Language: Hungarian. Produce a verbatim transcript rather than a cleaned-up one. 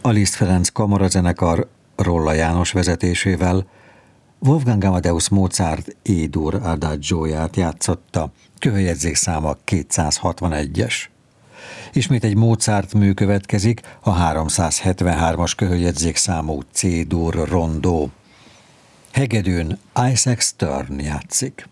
a Liszt Ferenc Kamarazenekar Rolla János vezetésével Wolfgang Amadeus Mozart E-dur adagióját játszotta, köhöljegyzék száma kétszázhatvanegyes. Ismét egy Mozart mű következik, a háromszázhetvenhármas köhöljegyzék számú C-dur rondó. Hegedűn Isaac Stern játszik.